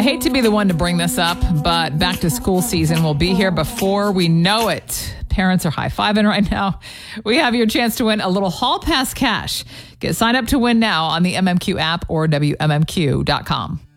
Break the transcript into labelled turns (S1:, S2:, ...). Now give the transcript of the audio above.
S1: I hate to be the one to bring this up, but back to school season will be here before we know it. Parents are high-fiving right now. We have your chance to win a little hall pass cash. Get signed up to win now on the MMQ app or WMMQ.com.